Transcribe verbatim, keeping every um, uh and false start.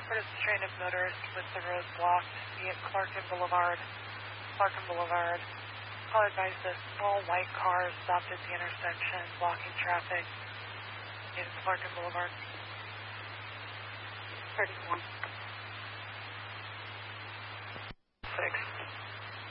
reported a train of motorists with the road blocked via Clarkin Boulevard. Clarkin Boulevard. Call advised that small white cars stopped at the intersection, blocking traffic in Clarkin Boulevard. thirty-one.